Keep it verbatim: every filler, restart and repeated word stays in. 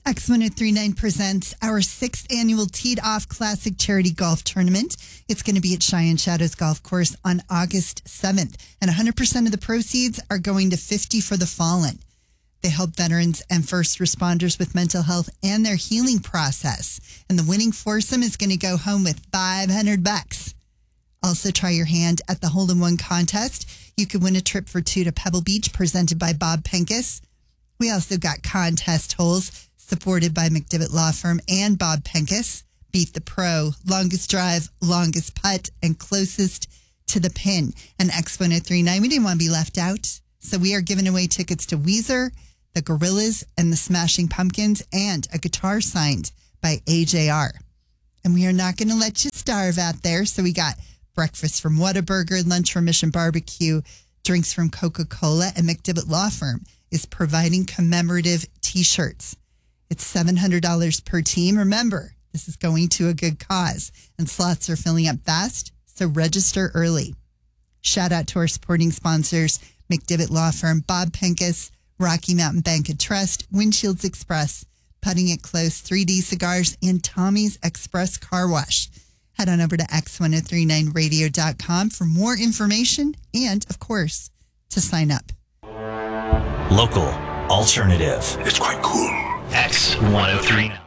X one oh three nine presents our sixth annual Teed Off Classic Charity Golf Tournament. It's going to be at Cheyenne Shadows Golf Course on August seventh. And one hundred percent of the proceeds are going to fifty for the Fallen. They help veterans and first responders with mental health and their healing process. And the winning foursome is going to go home with five hundred bucks. Also, try your hand at the hole-in-one contest. You could win a trip for two to Pebble Beach presented by Bob Pincus. We also got contest holes supported by McDivitt Law Firm and Bob Pincus. Beat the pro, longest drive, longest putt, and closest to the pin. And X one oh three nine, we didn't want to be left out. So we are giving away tickets to Weezer, the Gorillas, and the Smashing Pumpkins, and a guitar signed by A J R. And we are not going to let you starve out there. So we got breakfast from Whataburger, lunch from Mission Barbecue, drinks from Coca-Cola, and McDivitt Law Firm is providing commemorative T-shirts. It's seven hundred dollars per team. Remember, this is going to a good cause, and slots are filling up fast, so register early. Shout out to our supporting sponsors, McDivitt Law Firm, Bob Pincus, Rocky Mountain Bank and Trust, Windshields Express, Putting It Close, three D Cigars, and Tommy's Express Car Wash. Head on over to X one oh three nine radio dot com for more information and, of course, to sign up. Local, alternative. It's quite cool. X one oh three nine.